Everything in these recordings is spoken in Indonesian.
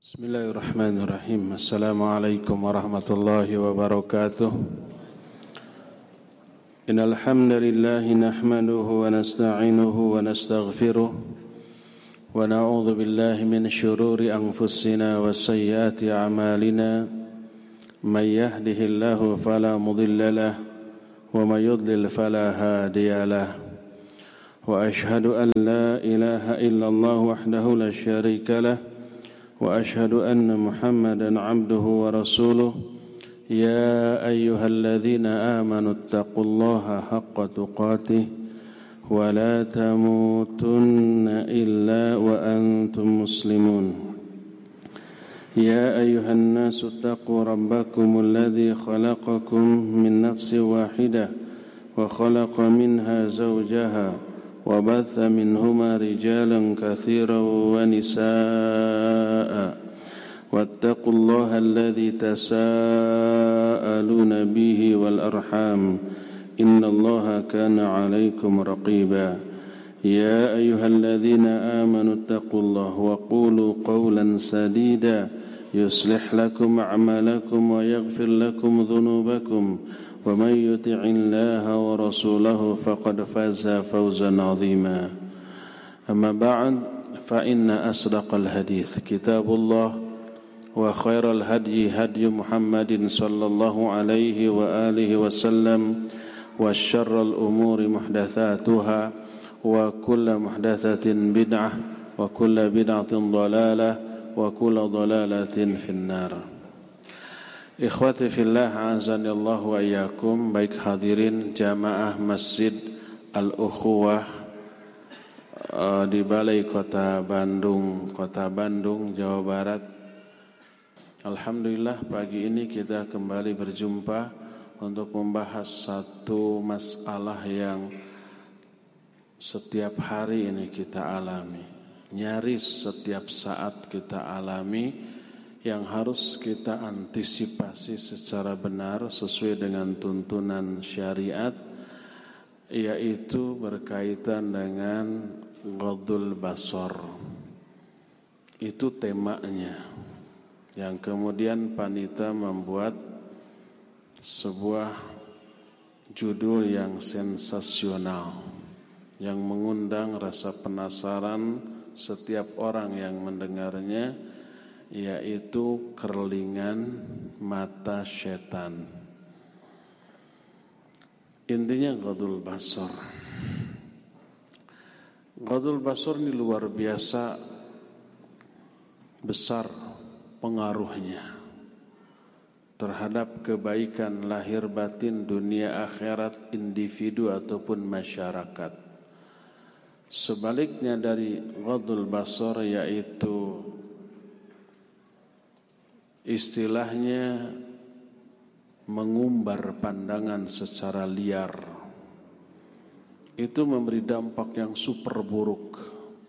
Bismillahirrahmanirrahim. Assalamualaikum warahmatullahi wabarakatuh. Innal hamdalillah nahmaduhu wa nasta'inuhu wa nastaghfiruh wa na'udzu billahi min shururi anfusina wa sayyiati a'malina. May yahdihillahu fala mudilla lahu wa may yudlil fala hadiya lahu. Wa ashhadu an la ilaha illallah wahdahu la syarika lahu وأشهد أن محمدا عبده ورسوله يا أيها الذين آمنوا اتقوا الله حق تقاته ولا تموتن إلا وأنتم مسلمون يا أيها الناس اتقوا ربكم الذي خلقكم من نفس واحدة وخلق منها زوجها وبث منهما رجالا كثيرا ونساء واتقوا الله الذي تساءلون به والأرحام إن الله كان عليكم رقيبا يا أيها الذين آمنوا اتقوا الله وقولوا قولا سديدا يصلح لكم أعمالكم ويغفر لكم ذنوبكم ومن يطع الله ورسوله فقد فاز فوزا عظيما أما بعد فإن أصدق الحديث كتاب الله وخير الهدي هدي محمد صلى الله عليه وآله وسلم وشر الأمور محدثاتها وكل محدثة بدعة وكل بدعة ضلالة وكل ضلالة في النار. Ikhwati fillah, azanillah wa iyyakum. Baik hadirin jamaah Masjid Al-Ukhuwah di Balai Kota Bandung, Jawa Barat. Alhamdulillah, pagi ini kita kembali berjumpa untuk membahas satu masalah yang setiap hari ini kita alami, nyaris setiap saat kita alami, yang harus kita antisipasi secara benar sesuai dengan tuntunan syariat, yaitu berkaitan dengan ghadul basar. Itu temanya, yang kemudian panitia membuat sebuah judul yang sensasional, yang mengundang rasa penasaran setiap orang yang mendengarnya, yaitu kerlingan mata setan. Intinya ghadul basar. Ghadul basar ini luar biasa besar pengaruhnya terhadap kebaikan lahir batin dunia akhirat individu ataupun masyarakat. Sebaliknya dari ghadul basar, yaitu istilahnya mengumbar pandangan secara liar, itu memberi dampak yang super buruk,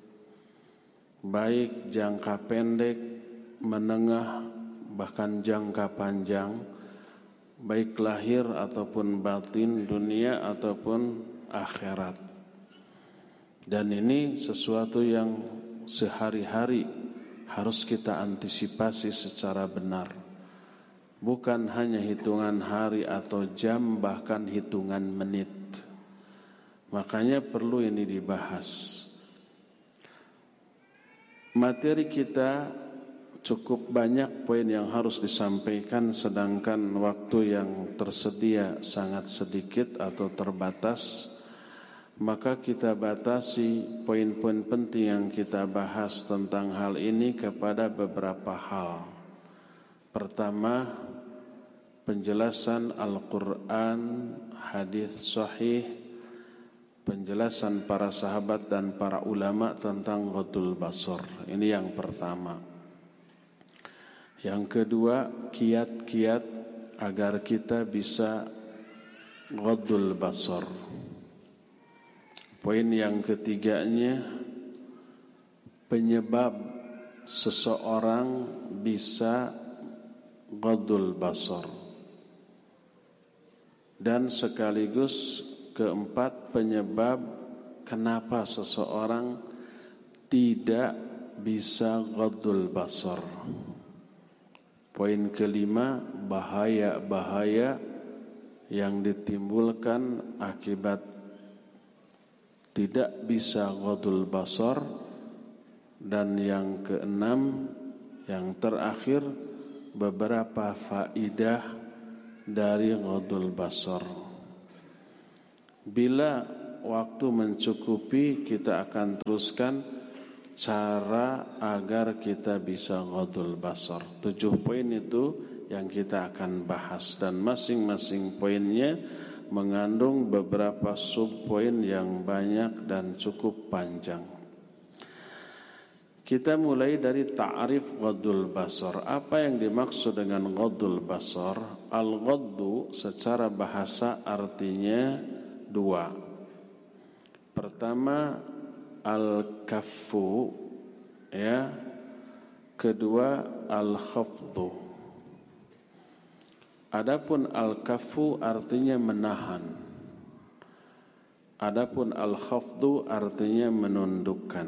baik jangka pendek, menengah, bahkan jangka panjang, baik lahir ataupun batin, dunia ataupun akhirat. Dan ini sesuatu yang sehari-hari harus kita antisipasi secara benar. Bukan hanya hitungan hari atau jam, bahkan hitungan menit. Makanya perlu ini dibahas. Materi kita cukup banyak poin yang harus disampaikan, sedangkan waktu yang tersedia sangat sedikit atau terbatas. Maka kita batasi poin-poin penting yang kita bahas tentang hal ini kepada beberapa hal. Pertama, penjelasan Al-Quran, hadis sahih, penjelasan para sahabat dan para ulama tentang ghadul basar. Ini yang pertama. Yang kedua, kiat-kiat agar kita bisa ghadul basar. Poin yang ketiganya, penyebab seseorang bisa ghadul basar. Dan sekaligus keempat, penyebab kenapa seseorang tidak bisa ghadul basar. Poin kelima, bahaya-bahaya yang ditimbulkan akibat tidak bisa ghadul basar. Dan yang keenam, yang terakhir, beberapa faidah dari ghadul basar. Bila waktu mencukupi, kita akan teruskan cara agar kita bisa ghadul basar. 7 poin itu yang kita akan bahas, dan masing-masing poinnya mengandung beberapa subpoin yang banyak dan cukup panjang. Kita mulai dari ta'rif ghadul basar. Apa yang dimaksud dengan ghadul basar? Al-ghaddu secara bahasa artinya 2. Pertama, al-kaffu, ya. Kedua, al-khafdu. Adapun al-kaffu artinya menahan. Adapun al-khafdu artinya menundukkan.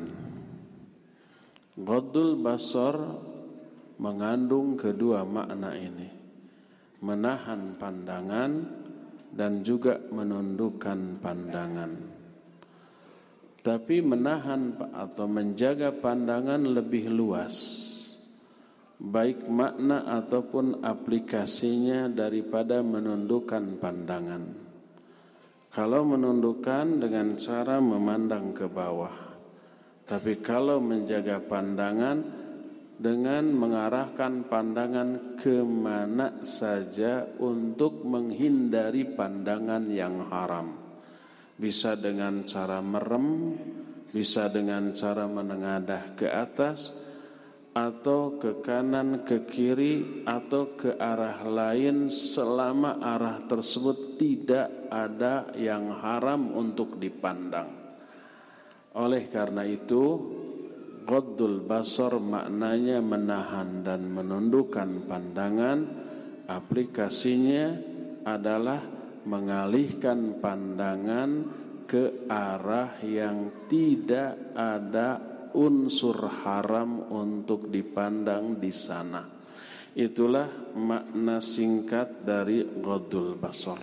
Ghadul basar mengandung kedua makna ini. Menahan pandangan dan juga menundukkan pandangan. Tapi menahan atau menjaga pandangan lebih luas, baik makna ataupun aplikasinya, daripada menundukkan pandangan. Kalau menundukkan dengan cara memandang ke bawah, tapi kalau menjaga pandangan dengan mengarahkan pandangan kemana saja untuk menghindari pandangan yang haram. Bisa dengan cara merem, bisa dengan cara menengadah ke atas, atau ke kanan, ke kiri, atau ke arah lain, selama arah tersebut tidak ada yang haram untuk dipandang. Oleh karena itu, ghadul basar maknanya menahan dan menundukkan pandangan. Aplikasinya adalah mengalihkan pandangan ke arah yang tidak ada unsur haram untuk dipandang di sana. Itulah makna singkat dari ghadul basar.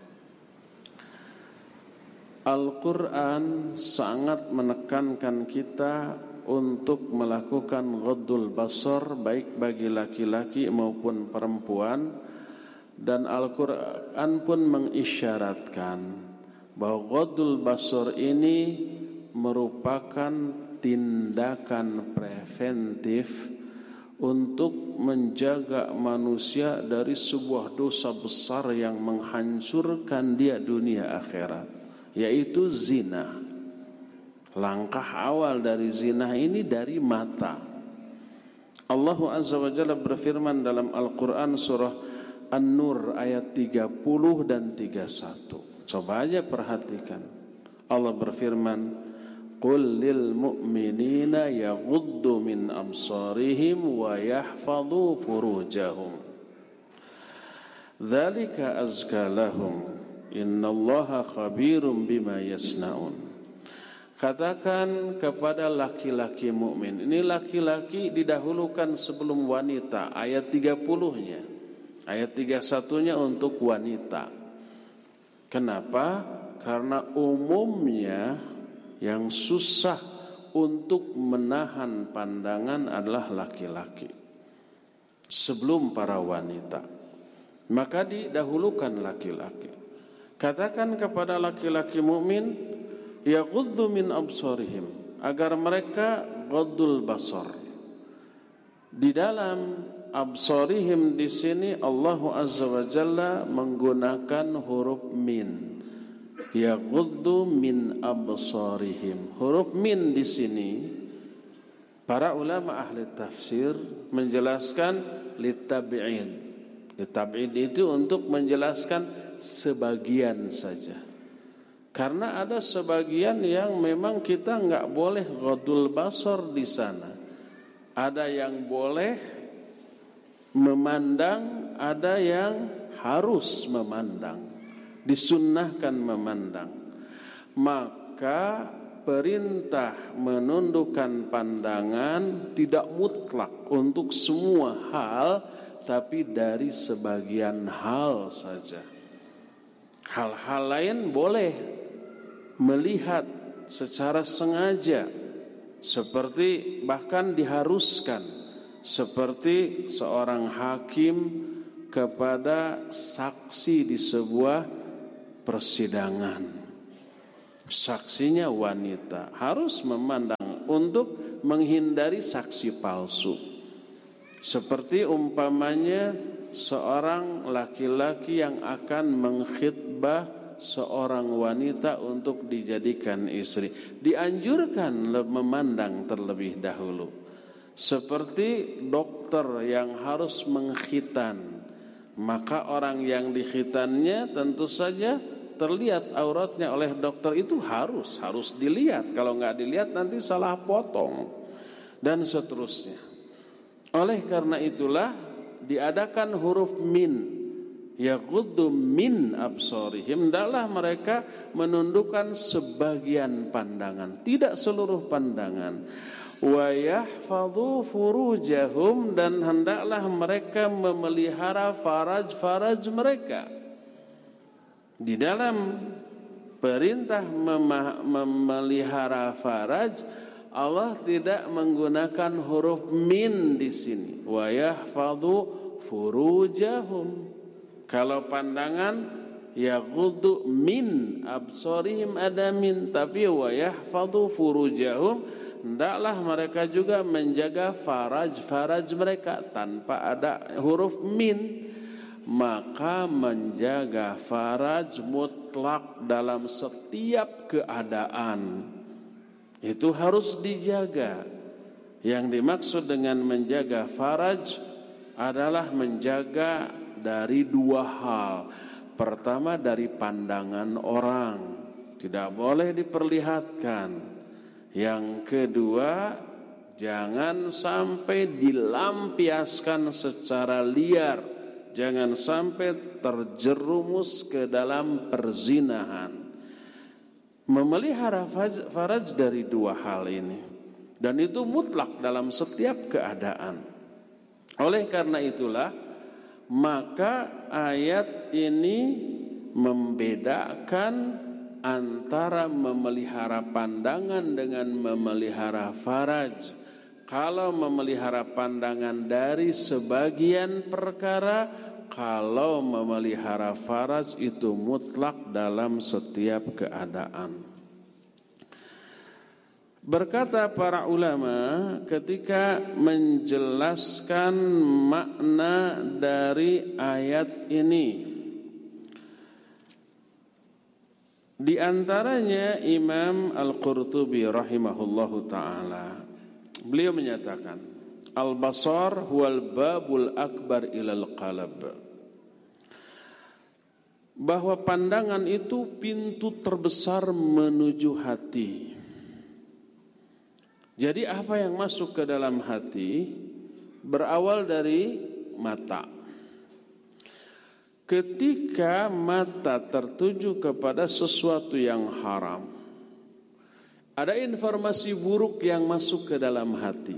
Al-Quran sangat menekankan kita untuk melakukan ghadul basar, baik bagi laki-laki maupun perempuan. Dan Al-Quran pun mengisyaratkan bahwa ghadul basar ini merupakan tindakan preventif untuk menjaga manusia dari sebuah dosa besar yang menghancurkan dia dunia akhirat, yaitu zina. Langkah awal dari zina ini dari mata. Allah Azza wa Jalla berfirman dalam Al-Quran surah An-Nur ayat 30 dan 31. Coba aja perhatikan. Allah berfirman, "Qul lil mu'minina yaghuddu min absarihim wa yahfadhu furujahum. Dzalika azka lahum. Innallaha khabirum bima yasnaun." Katakan kepada laki-laki mukmin. Ini laki-laki didahulukan sebelum wanita, ayat 30-nya. Ayat 31-nya untuk wanita. Kenapa? Karena umumnya yang susah untuk menahan pandangan adalah laki-laki sebelum para wanita. Maka didahulukan laki-laki. Katakan kepada laki-laki mukmin, yaghuddu min absarihim, agar mereka ghaddul basar. Di dalam absarihim di sini Allah Azza wa Jalla menggunakan huruf min. Yaghuddu min absarihim. Huruf min di sini para ulama ahli tafsir menjelaskan litab'id. Litab'id itu untuk menjelaskan sebagian saja. Karena ada sebagian yang memang kita enggak boleh ghadul basar di sana. Ada yang boleh memandang, ada yang harus memandang, disunnahkan memandang. Maka perintah menundukkan pandangan tidak mutlak untuk semua hal, tapi dari sebagian hal saja. Hal-hal lain boleh melihat secara sengaja, seperti bahkan diharuskan, seperti seorang hakim kepada saksi di sebuah persidangan. Saksinya wanita, harus memandang untuk menghindari saksi palsu. Seperti umpamanya seorang laki-laki yang akan mengkhitbah seorang wanita untuk dijadikan istri, dianjurkan memandang terlebih dahulu. Seperti dokter yang harus mengkhitan, maka orang yang dikhitannya tentu saja terlihat auratnya oleh dokter, itu harus dilihat. Kalau nggak dilihat nanti salah potong dan seterusnya. Oleh karena itulah diadakan huruf min, yaghuddu min absarihim, hendaklah mereka menundukkan sebagian pandangan, tidak seluruh pandangan. Wa yahfadhu furujahum, dan hendaklah mereka memelihara faraj mereka. Di dalam perintah memelihara faraj, Allah tidak menggunakan huruf min di sini. Wa yahfadhu furujahum. Kalau pandangan yaghuddu min absarihim ada min, tapi wa yahfadhu furujahum, hendaklah mereka juga menjaga faraj mereka tanpa ada huruf min. Maka menjaga faraj mutlak dalam setiap keadaan itu harus dijaga. Yang dimaksud dengan menjaga faraj adalah menjaga dari dua hal. Pertama, dari pandangan orang, tidak boleh diperlihatkan. Yang kedua, jangan sampai dilampiaskan secara liar. Jangan sampai terjerumus ke dalam perzinahan. Memelihara faraj dari dua hal ini, dan itu mutlak dalam setiap keadaan. Oleh karena itulah, maka ayat ini membedakan antara memelihara pandangan dengan memelihara faraj. Kalau memelihara pandangan dari sebagian perkara, kalau memelihara faraj itu mutlak dalam setiap keadaan. Berkata para ulama ketika menjelaskan makna dari ayat ini, di antaranya Imam Al-Qurtubi rahimahullahu ta'ala, beliau menyatakan, al-basar huwal babul akbar ilal qalb, bahwa pandangan itu pintu terbesar menuju hati. Jadi apa yang masuk ke dalam hati berawal dari mata. Ketika mata tertuju kepada sesuatu yang haram, ada informasi buruk yang masuk ke dalam hati,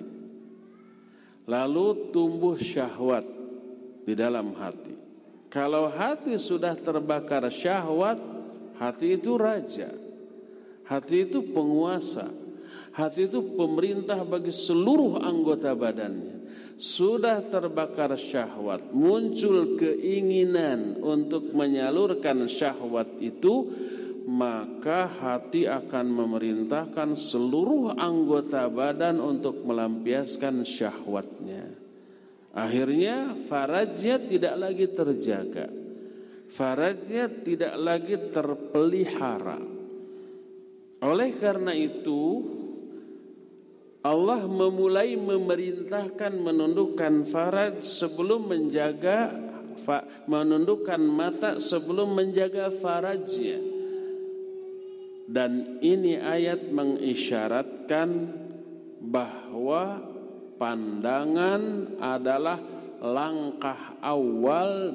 lalu tumbuh syahwat di dalam hati. Kalau hati sudah terbakar syahwat, hati itu raja, hati itu penguasa, hati itu pemerintah bagi seluruh anggota badannya. Sudah terbakar syahwat, muncul keinginan untuk menyalurkan syahwat itu, maka hati akan memerintahkan seluruh anggota badan untuk melampiaskan syahwatnya. Akhirnya farajnya tidak lagi terjaga, farajnya tidak lagi terpelihara. Oleh karena itu Allah memulai memerintahkan menundukkan faraj sebelum menundukkan mata sebelum menjaga farajnya. Dan ini ayat mengisyaratkan bahwa pandangan adalah langkah awal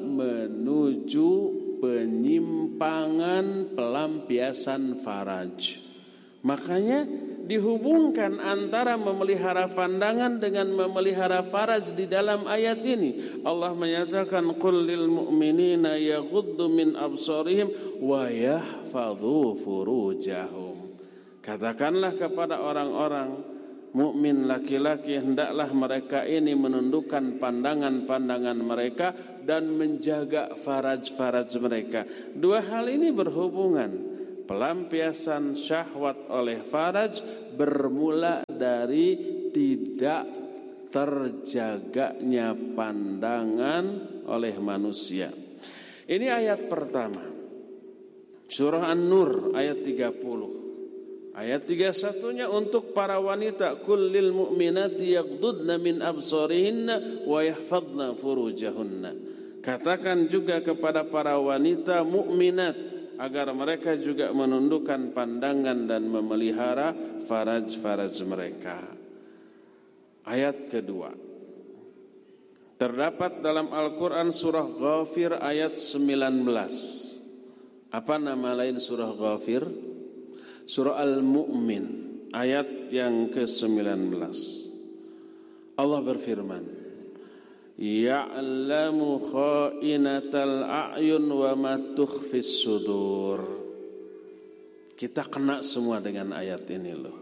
menuju penyimpangan pelampiasan faraj. Makanya dihubungkan antara memelihara pandangan dengan memelihara faraj di dalam ayat ini. Allah menyatakan qul lil mu'minina yaghuddu min absarihim wa yahfadhu furujahum. Katakanlah kepada orang-orang mukmin laki-laki, hendaklah mereka ini menundukkan pandangan-pandangan mereka dan menjaga faraj-faraj mereka. Dua hal ini berhubungan. Pelampiasan syahwat oleh faraj bermula dari tidak terjaganya pandangan oleh manusia. Ini ayat pertama. Surah An-Nur ayat 30. Ayat 31-nya untuk para wanita, kullil mu'minati yaghdudna min absarihinna wa yahfadna furujahunna. Katakan juga kepada para wanita mukminat agar mereka juga menundukkan pandangan dan memelihara faraj-faraj mereka. Ayat kedua terdapat dalam Al-Quran surah Ghafir ayat 19. Apa nama lain surah Ghafir? Surah Al-Mu'min ayat yang ke-19. Allah berfirman, ya'lamu kha'inatal a'yun wa ma tukhfis sudur. Kita kena semua dengan ayat ini loh.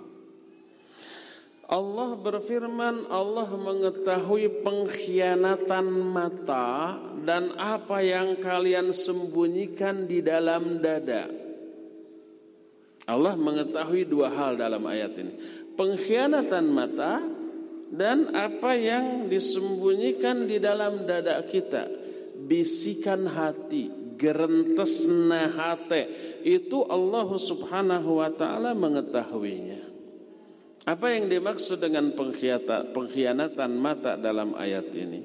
Allah berfirman, Allah mengetahui pengkhianatan mata dan apa yang kalian sembunyikan di dalam dada. Allah mengetahui dua hal dalam ayat ini. Pengkhianatan mata dan apa yang disembunyikan di dalam dada kita. Bisikan hati, gerentesna hati, itu Allah subhanahu wa ta'ala mengetahuinya. Apa yang dimaksud dengan pengkhianatan mata dalam ayat ini?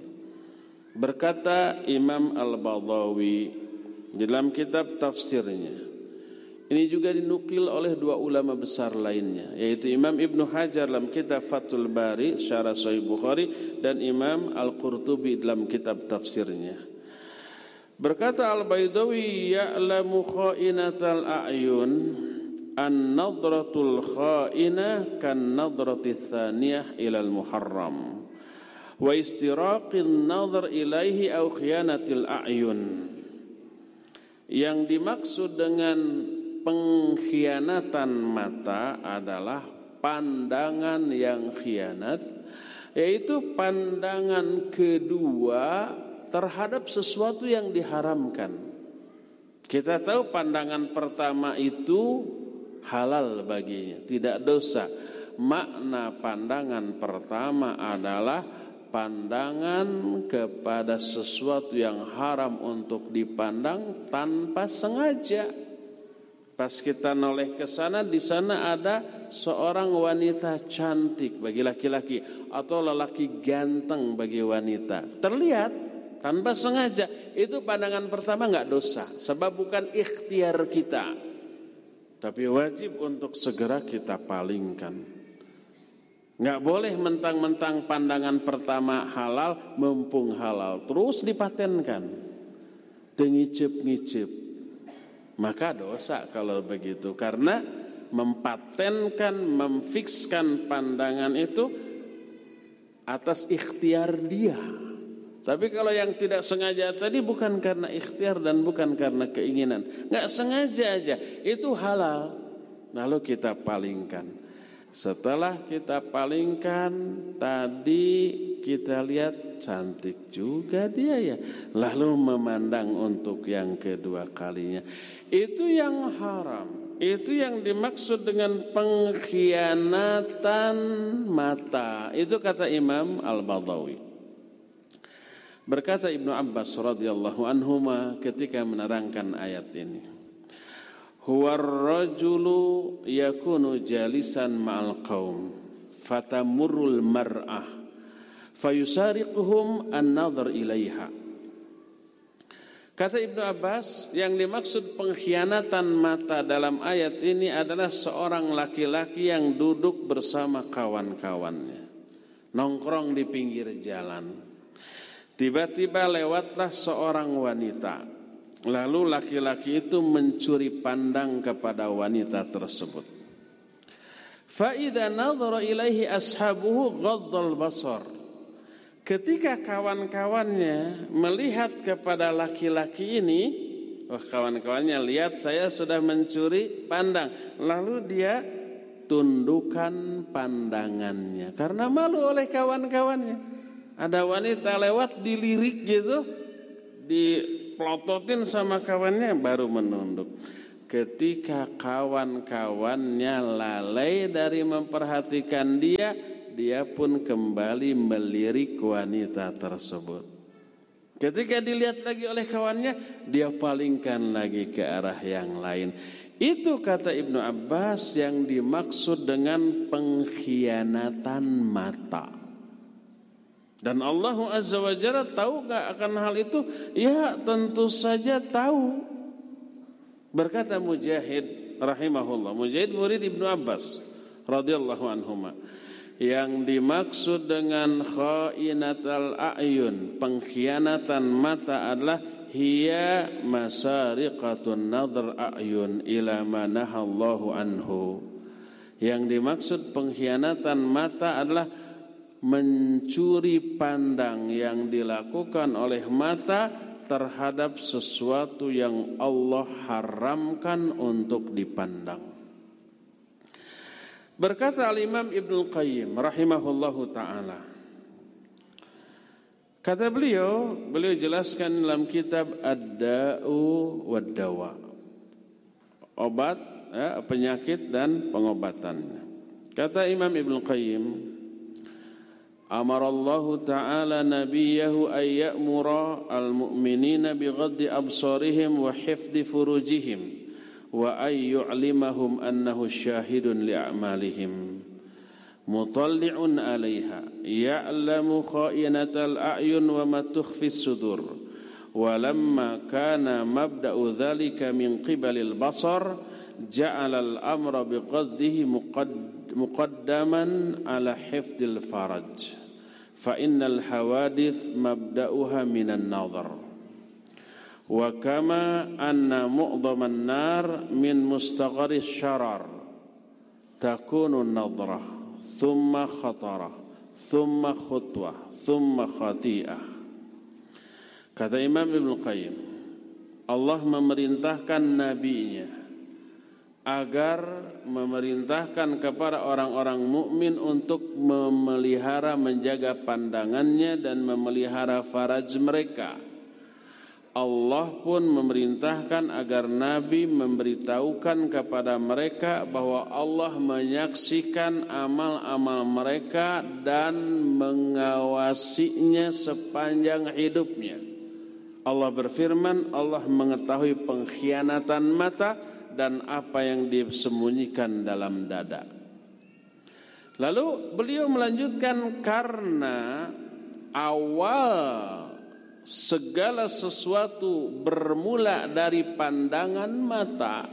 Berkata Imam Al-Badawi dalam kitab tafsirnya. Ini juga dinukil oleh dua ulama besar lainnya, yaitu Imam Ibnu Hajar dalam kitab Fathul Bari Syarah Sahih Bukhari dan Imam Al-Qurtubi dalam kitab tafsirnya. Berkata Al-Baidawi, ya'lamu kha'inatal a'yun an-nadratul kha'inah kan-nadrati tsaniyah ilal muharram wa istiraqin nadhr ilaihi aw khiyanatil a'yun. Yang dimaksud dengan pengkhianatan mata adalah pandangan yang khianat, yaitu pandangan kedua terhadap sesuatu yang diharamkan. Kita tahu pandangan pertama itu halal baginya, tidak dosa. Makna pandangan pertama adalah pandangan kepada sesuatu yang haram untuk dipandang tanpa sengaja. Pas kita noleh ke sana, di sana ada seorang wanita cantik bagi laki-laki atau lelaki ganteng bagi wanita. Terlihat tanpa sengaja. Itu pandangan pertama enggak dosa, sebab bukan ikhtiar kita. Tapi wajib untuk segera kita palingkan. Enggak boleh mentang-mentang pandangan pertama halal, mumpung halal terus dipatenkan. Ngicip-ngicip. Maka dosa kalau begitu, karena mempatenkan, memfikskan pandangan itu atas ikhtiar dia. Tapi kalau yang tidak sengaja tadi bukan karena ikhtiar dan bukan karena keinginan, nggak sengaja aja, itu halal. Lalu kita palingkan. Setelah kita palingkan, tadi kita lihat cantik juga dia ya. Lalu memandang untuk yang kedua kalinya. Itu yang haram. Itu yang dimaksud dengan pengkhianatan mata. Itu kata Imam Al-Badawi. Berkata Ibnu Abbas radhiyallahu anhuma ketika menerangkan ayat ini. Huwar rajulu yakunu jalisan ma'al qaum fatamurrul mar'ah fayusariquhum an-nadhar ilaiha. Kata Ibnu Abbas, yang dimaksud pengkhianatan mata dalam ayat ini adalah seorang laki-laki yang duduk bersama kawan-kawannya, nongkrong di pinggir jalan. Tiba-tiba lewatlah seorang wanita. Lalu laki-laki itu mencuri pandang kepada wanita tersebut. Fa idza nadhara ilaihi ashabuhu ghaddal basar. Ketika kawan-kawannya melihat kepada laki-laki ini, kawan-kawannya lihat saya sudah mencuri pandang, lalu dia tundukkan pandangannya karena malu oleh kawan-kawannya. Ada wanita lewat dilirik gitu, dipelototin sama kawannya, baru menunduk. Ketika kawan-kawannya lalai dari memperhatikan dia, dia pun kembali melirik wanita tersebut. Ketika dilihat lagi oleh kawannya, dia palingkan lagi ke arah yang lain. Itu kata Ibnu Abbas yang dimaksud dengan pengkhianatan mata. Dan Allah Azza wa Jalla tahu gak akan hal itu? Ya, tentu saja tahu. Berkata Mujahid rahimahullah, Mujahid murid Ibnu Abbas radhiyallahu anhuma, yang dimaksud dengan khainatul a'yun, pengkhianatan mata, adalah hiya masariqatun nadhr a'yun ila ma nahallahu anhu. Yang dimaksud pengkhianatan mata adalah mencuri pandang yang dilakukan oleh mata terhadap sesuatu yang Allah haramkan untuk dipandang. Berkata Al-Imam Ibnu Qayyim rahimahullahu ta'ala, kata beliau jelaskan dalam kitab Ad-Da'u wad-Dawa, obat, penyakit dan pengobatannya. Kata Imam Ibnu Qayyim, amarallahu ta'ala nabiyahu ay ya'mura al-mu'minina bighaddi absarihim wa hifdhi furujihim wa ay yu'limahum annahu syahidun li'amalihim mutalli'un 'alayha ya'lamu kha'inatal a'yun wa ma tukhfis sudur wa lamma kana mabda'u dhalika min qibalil basar ja'ala al-amra bighaddihi muqaddaman 'ala hifdhil faraj fa innal hawadith mabda'uha minan nadhar wa kama anna mu'dhaman nar min mustagharis syarar takunu nadhrah thumma khatarah thumma khutwah thumma khati'ah. Kata Imam Ibnu Qayyim, Allah memerintahkan nabinya agar memerintahkan kepada orang-orang mukmin untuk memelihara, menjaga pandangannya dan memelihara faraj mereka. Allah pun memerintahkan agar Nabi memberitahukan kepada mereka bahwa Allah menyaksikan amal-amal mereka dan mengawasinya sepanjang hidupnya. Allah berfirman, Allah mengetahui pengkhianatan mata dan apa yang disembunyikan dalam dada. Lalu beliau melanjutkan, karena awal segala sesuatu bermula dari pandangan mata,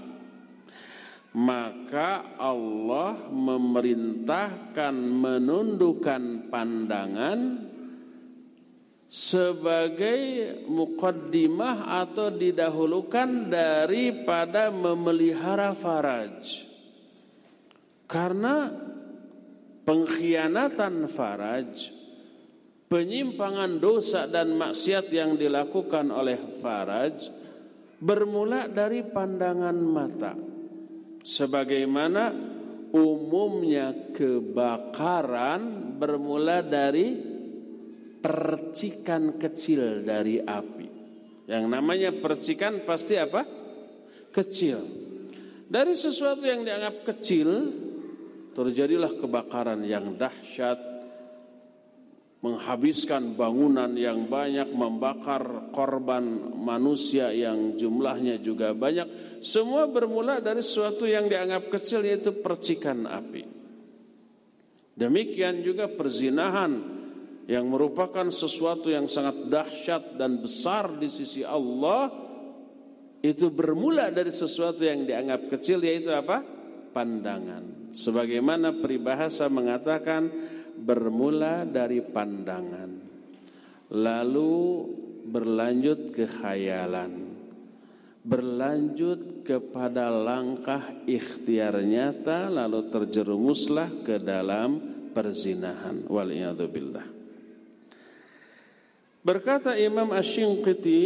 maka Allah memerintahkan menundukkan pandangan sebagai muqaddimah atau didahulukan daripada memelihara faraj. Karena pengkhianatan faraj, penyimpangan dosa dan maksiat yang dilakukan oleh faraj bermula dari pandangan mata. Sebagaimana umumnya kebakaran bermula dari percikan kecil dari api. Yang namanya percikan pasti apa? Kecil. Dari sesuatu yang dianggap kecil terjadilah kebakaran yang dahsyat, menghabiskan bangunan yang banyak, membakar korban manusia yang jumlahnya juga banyak. Semua bermula dari sesuatu yang dianggap kecil, yaitu percikan api. Demikian juga perzinahan yang merupakan sesuatu yang sangat dahsyat dan besar di sisi Allah, itu bermula dari sesuatu yang dianggap kecil, yaitu apa? Pandangan. Sebagaimana peribahasa mengatakan, bermula dari pandangan, lalu berlanjut ke khayalan, berlanjut kepada langkah ikhtiar nyata, lalu terjerumuslah ke dalam perzinahan. Wal'iyadzubillah. Berkata Imam Asy-Shinqiti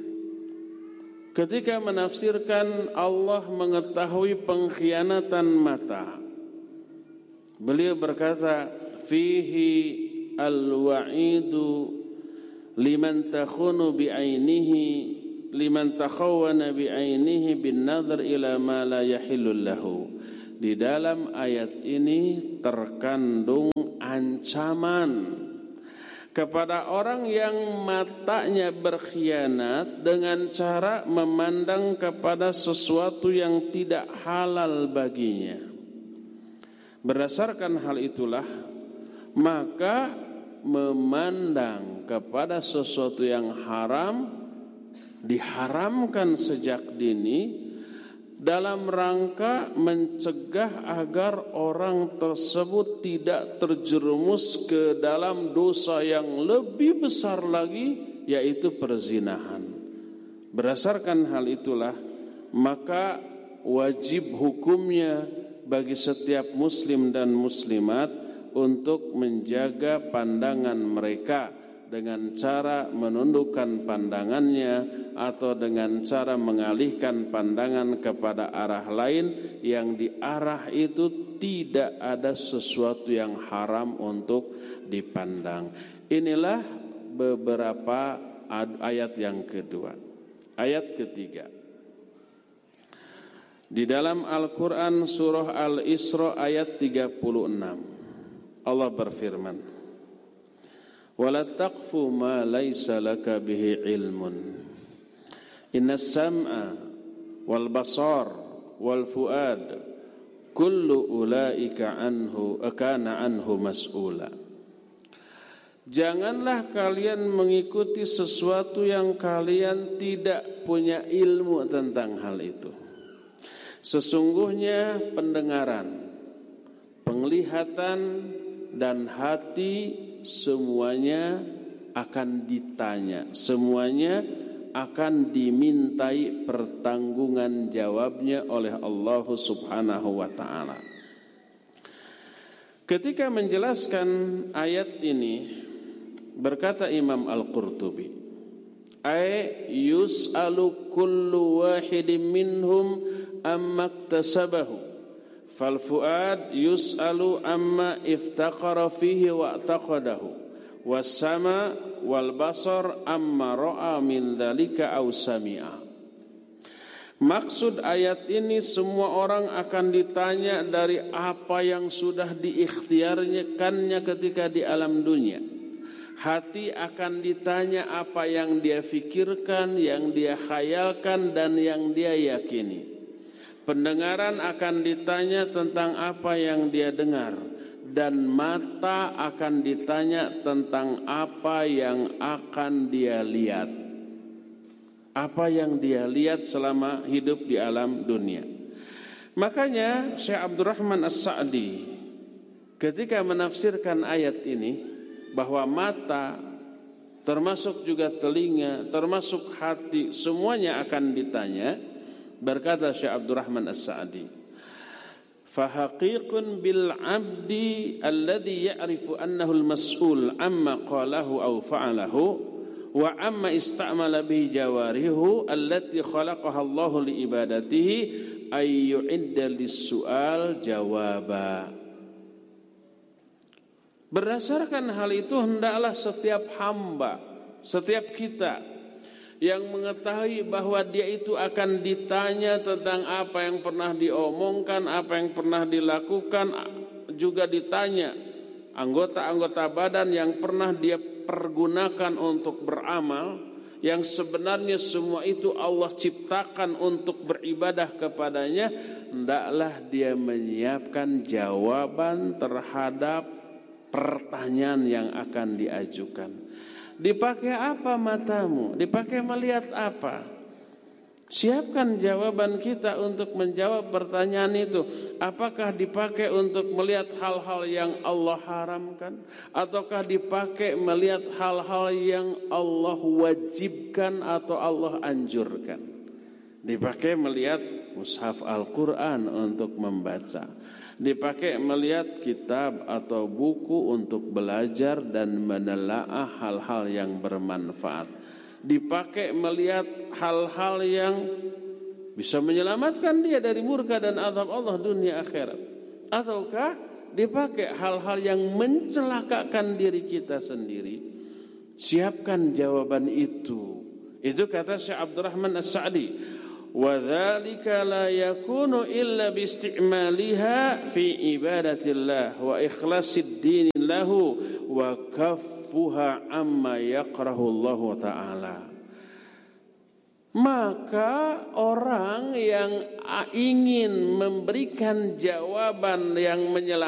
ketika menafsirkan Allah mengetahui pengkhianatan mata, beliau berkata, fihi al-wa'idu liman takhunu bi'ainihi liman takhawwana bi'ainihi bin nadhar ila ma la yahillu lahu. Di dalam ayat ini terkandung ancaman kepada orang yang matanya berkhianat dengan cara memandang kepada sesuatu yang tidak halal baginya. Berdasarkan hal itulah, maka memandang kepada sesuatu yang haram diharamkan sejak dini dalam rangka mencegah agar orang tersebut tidak terjerumus ke dalam dosa yang lebih besar lagi, yaitu perzinahan. Berdasarkan hal itulah, maka wajib hukumnya bagi setiap muslim dan muslimat untuk menjaga pandangan mereka dengan cara menundukkan pandangannya atau dengan cara mengalihkan pandangan kepada arah lain yang di arah itu tidak ada sesuatu yang haram untuk dipandang. Inilah beberapa ayat yang kedua. Ayat ketiga. Di dalam Al-Quran surah Al-Isra ayat 36 Allah berfirman, wala taqfu ma laysa laka bihi ilmun innas sam'a wal basar wal fuad kullu ulaika anhu kana anhu mas'ula. Janganlah kalian mengikuti sesuatu yang kalian tidak punya ilmu tentang hal itu. Sesungguhnya pendengaran, penglihatan dan hati semuanya akan ditanya, semuanya akan dimintai pertanggungan jawabnya oleh Allah Subhanahu wa taala. Ketika menjelaskan ayat ini, berkata Imam Al-Qurtubi, ay yus'alu kullu wahidin minhum amma iktasabahu fal fuad yus'alu amma iftaqara fihi wa taqadahu was sama wal basar amma ra'a min dzalika aw sami'a. Maksud ayat ini, semua orang akan ditanya dari apa yang sudah diikhtiarkannya ketika di alam dunia. Hati akan ditanya apa yang dia fikirkan, yang dia khayalkan dan yang dia yakini. Pendengaran akan ditanya tentang apa yang dia dengar, dan mata akan ditanya tentang apa yang akan dia lihat. Apa yang dia lihat selama hidup di alam dunia. Makanya Syekh Abdurrahman As-Sa'di ketika menafsirkan ayat ini, bahwa mata termasuk juga telinga, termasuk hati, semuanya akan ditanya, berkata Syekh Abdurrahman As-Sa'di, fahaqiqun bil 'abdi alladhi ya'rifu annahu al-mas'ul amma qalahu aw fa'alahu wa amma istamala bihi jawarihu allati khalaqaha Allahu li ibadatihi ay yu'idda lis-su'al jawaba. Berdasarkan hal itu, hendaklah setiap hamba, setiap kita yang mengetahui bahwa dia itu akan ditanya tentang apa yang pernah diomongkan, apa yang pernah dilakukan, juga ditanya anggota-anggota badan yang pernah dia pergunakan untuk beramal, yang sebenarnya semua itu Allah ciptakan untuk beribadah kepadanya. Hendaklah dia menyiapkan jawaban terhadap pertanyaan yang akan diajukan. Dipakai apa matamu? Dipakai melihat apa? Siapkan jawaban kita untuk menjawab pertanyaan itu. Apakah dipakai untuk melihat hal-hal yang Allah haramkan, ataukah dipakai melihat hal-hal yang Allah wajibkan atau Allah anjurkan? dipakai melihat mushaf Al-Quran untuk membaca, dipakai melihat kitab atau buku untuk belajar dan menelaah hal-hal yang bermanfaat, dipakai melihat hal-hal yang bisa menyelamatkan dia dari murka dan azab Allah dunia akhirat, ataukah dipakai hal-hal yang mencelakakan diri kita sendiri. Siapkan jawaban itu. Itu kata Syekh Abdurrahman As-Sa'di, wa dzalika la yakunu illa bi istimaliha fi ibadatillah wa ikhlasid din lahu wa kaffuha amma yakrahu Allah taala. Maka orang yang ingin memberikan jawaban yang menyelamatkan